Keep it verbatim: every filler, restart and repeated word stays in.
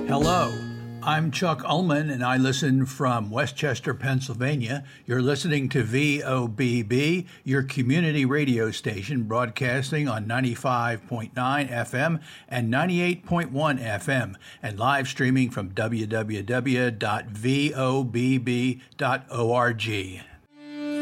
Hello, I'm Chuck Ullman, and I listen from Westchester, Pennsylvania. You're listening to V O B B, your community radio station, broadcasting on ninety-five point nine F M and ninety-eight point one F M, and live streaming from w w w dot v o b b dot org.